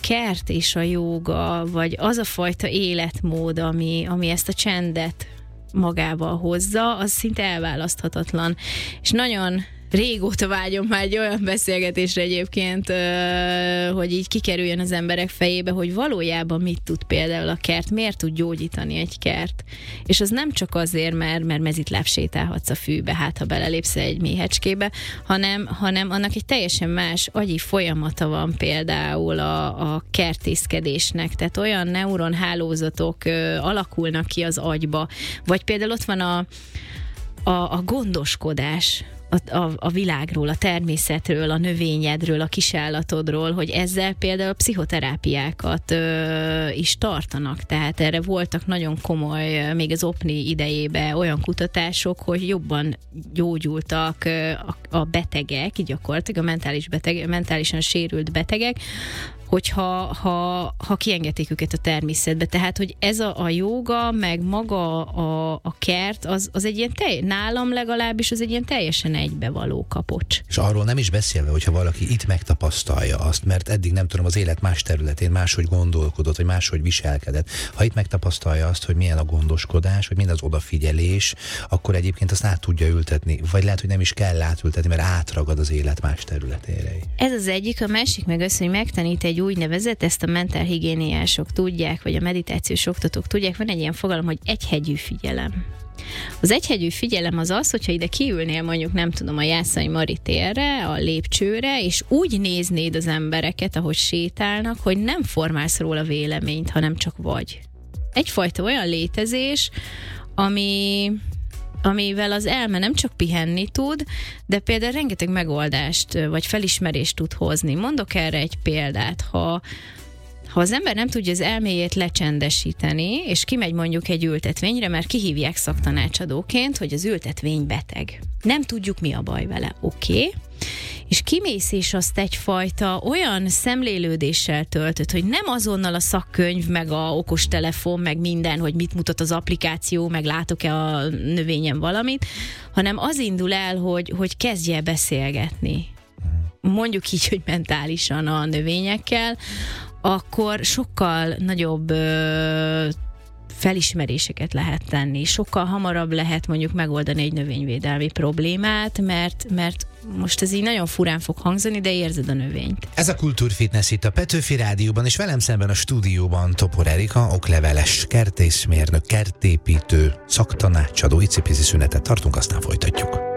kert és a jóga, vagy az a fajta életmód, ami ezt a csendet magával hozza, az szinte elválaszthatatlan. És nagyon régóta vágyom már egy olyan beszélgetésre egyébként, hogy így kikerüljön az emberek fejébe, hogy valójában mit tud például a kert, miért tud gyógyítani egy kert. És az nem csak azért, mert mezitláb sétálhatsz a fűbe, hát ha belelépsz egy méhecskébe, hanem annak egy teljesen más agyi folyamata van például a kertészkedésnek. Tehát olyan neuronhálózatok alakulnak ki az agyba. Vagy például ott van a gondoskodás a világról, a természetről, a növényedről, a kisállatodról, hogy ezzel például pszichoterápiákat is tartanak. Tehát erre voltak nagyon komoly, még az OPNI idejében olyan kutatások, hogy jobban gyógyultak a betegek, gyakorlatilag mentálisan sérült betegek, hogyha kiengedték őket a természetbe. Tehát, hogy ez a jóga, meg maga a kert, az egy ilyen nálam legalábbis az egy ilyen teljesen egybevaló kapocs. És arról nem is beszélve, hogyha valaki itt megtapasztalja azt, mert eddig nem tudom, az élet más területén máshogy gondolkodott, vagy máshogy viselkedett. Ha itt megtapasztalja azt, hogy milyen a gondoskodás, vagy milyen az odafigyelés, akkor egyébként azt át tudja ültetni, vagy lehet, hogy nem is kell átültetni, mert átragad az élet más területére. Ez az egyik, a másik meg az, hogy megtanít egy úgynevezett, ezt a mentálhigiéniások tudják, vagy a meditációs oktatók tudják, van egy ilyen fogalom, hogy egyhegyű figyelem. Az egyhegyű figyelem az az, hogyha ide kiülnél mondjuk, nem tudom, a Jászai Mari térre, a lépcsőre, és úgy néznéd az embereket, ahogy sétálnak, hogy nem formálsz róla véleményt, hanem csak vagy. Egyfajta olyan létezés, amivel az elme nem csak pihenni tud, de például rengeteg megoldást vagy felismerést tud hozni. Mondok erre egy példát, ha az ember nem tudja az elméjét lecsendesíteni, és kimegy mondjuk egy ültetvényre, mert kihívják szaktanácsadóként, hogy az ültetvény beteg. Nem tudjuk, mi a baj vele. Oké. És kimész, és azt egyfajta olyan szemlélődéssel töltöd, hogy nem azonnal a szakkönyv, meg a okostelefon, meg minden, hogy mit mutat az applikáció, meg látok-e a növényen valamit, hanem az indul el, hogy kezdj el beszélgetni. Mondjuk így, hogy mentálisan a növényekkel, akkor sokkal nagyobb felismeréseket lehet tenni. Sokkal hamarabb lehet mondjuk megoldani egy növényvédelmi problémát, mert most ez így nagyon furán fog hangzani, de érzed a növényt. Ez a Kultúrfitness itt a Petőfi Rádióban, és velem szemben a stúdióban Topor Erika, okleveles kertészmérnök, kertépítő, szaktanácsadó. Icipici szünetet tartunk, aztán folytatjuk.